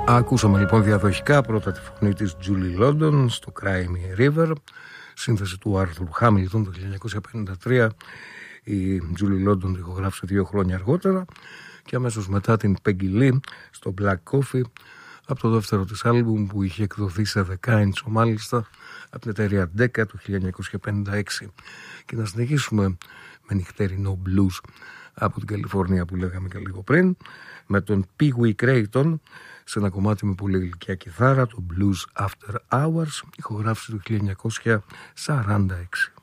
Ακούσαμε λοιπόν διαδοχικά πρώτα τη φωνή της Julie London στο Cry Me River, σύνθεση του Arthur Hamilton το 1953. Η Julie London τη ηχογράφησε 2 χρόνια αργότερα και αμέσως μετά την Peggy Lee στο Black Coffee, από το δεύτερο της άλμπουμ που είχε εκδοθεί σε δεκάιντσο μάλιστα από την εταιρεία Decca το 1956. Και να συνεχίσουμε με νυχτερινό blues από την Καλιφόρνια που λέγαμε και λίγο πριν, με τον Pee Wee Creighton σε ένα κομμάτι με πολύ γλυκιά κιθάρα, το Blues After Hours, ηχογράφηση του 1946.